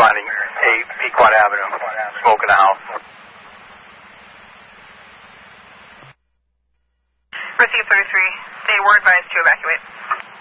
responding 8 Pequot Avenue, smoke in the house. Receive 33. They were advised to evacuate.